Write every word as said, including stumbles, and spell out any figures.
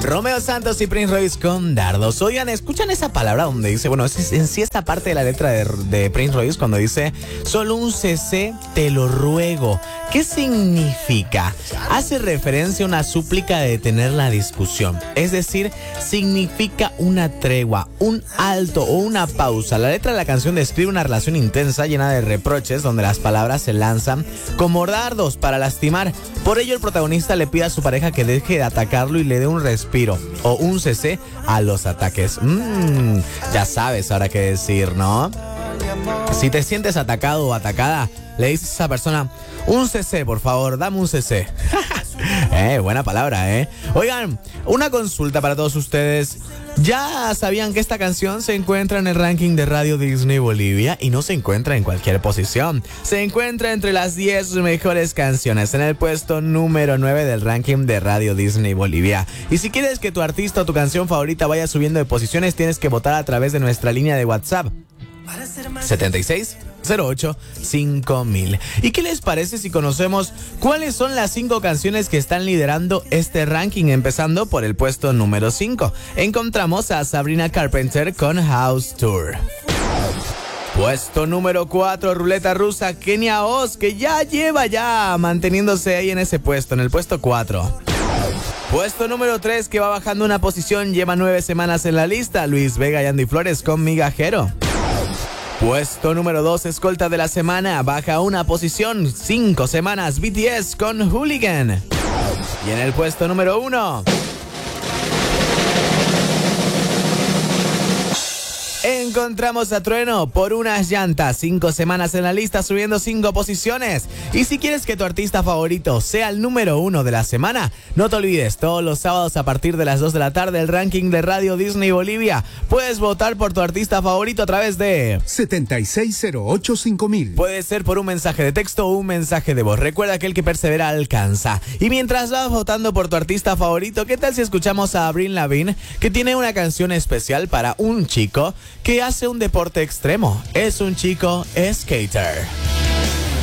Romeo Santos y Prince Royce con Dardos. Oigan, ¿escuchan esa palabra donde dice, bueno, es en sí esta parte de la letra de, de Prince Royce cuando dice, solo un C C, te lo ruego? ¿Qué significa? Hace referencia a una súplica de detener la discusión. Es decir, significa una tregua, un alto o una pausa. La letra de la canción describe una relación intensa llena de reproches donde las palabras se lanzan como dardos para lastimar. Por ello, el protagonista le pide a su pareja que deje de atacarlo y le dé un respiro o un cese a los ataques. Mmm, ya sabes ahora qué decir, ¿no? Si te sientes atacado o atacada, le dices a esa persona, un cese, por favor, dame un cese. eh, buena palabra, ¿eh? Oigan, una consulta para todos ustedes. ¿Ya sabían que esta canción se encuentra en el ranking de Radio Disney Bolivia? Y no se encuentra en cualquier posición. Se encuentra entre las diez mejores canciones, en el puesto número nueve del ranking de Radio Disney Bolivia. Y si quieres que tu artista o tu canción favorita vaya subiendo de posiciones, tienes que votar a través de nuestra línea de WhatsApp. setenta y seis cero ocho cinco mil. ¿Y qué les parece si conocemos cuáles son las cinco canciones que están liderando este ranking? Empezando por el puesto número cinco. Encontramos a Sabrina Carpenter con House Tour. Puesto número cuatro, ruleta rusa, Kenia Oz, que ya lleva ya manteniéndose ahí en ese puesto, en el puesto cuatro. Puesto número tres, que va bajando una posición, lleva nueve semanas en la lista, Luis Vega y Andy Flores con Migajero. Puesto número dos, escolta de la semana, baja una posición, cinco semanas, B T S con Hooligan. Y en el puesto número uno, encontramos a Trueno, Por unas llantas, cinco semanas en la lista, subiendo cinco posiciones. Y si quieres que tu artista favorito sea el número uno de la semana, no te olvides, todos los sábados a partir de las dos de la tarde, el ranking de Radio Disney Bolivia. Puedes votar por tu artista favorito a través de setenta y seis cero ocho cinco mil. Puede ser por un mensaje de texto o un mensaje de voz. Recuerda que el que persevera alcanza. Y mientras vas votando por tu artista favorito, ¿qué tal si escuchamos a Avril Lavigne, que tiene una canción especial para un chico que hace un deporte extremo? Es un chico skater.